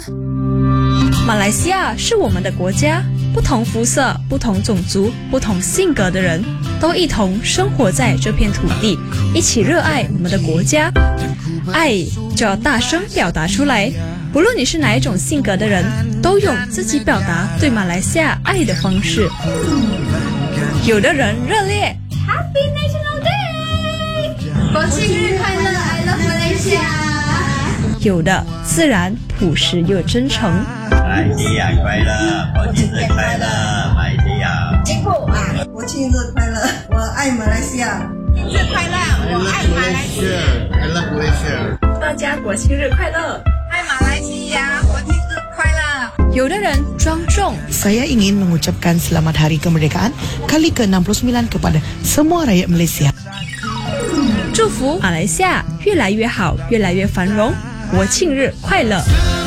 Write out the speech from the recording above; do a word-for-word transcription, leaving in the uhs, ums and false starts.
马来西亚是我们的国家，不同肤色、不同种族、不同性格的人都一同生活在这片土地，一起热爱我们的国家。爱就要大声表达出来，不论你是哪一种性格的人，都用自己表达对马来西亚爱的方式。有的人热烈 Happy National Day， 国庆日快乐 I love Malaysia。 有的自然朴实又真诚。 马来西亚快乐，国庆日快乐，马来西亚辛苦啊！ 国庆日快乐，我爱马来西亚。 生日快乐，我爱马来西亚。 I love Malaysia。 大家国庆日快乐！ 爱马来西亚，国庆日快乐。 有的人庄重 Saya ingin mengucapkan selamat hari kemerdekaan kali ke enam puluh sembilan kepada semua rakyat Malaysia。 祝福马来西亚越来越好，越来越繁荣。国庆日快乐！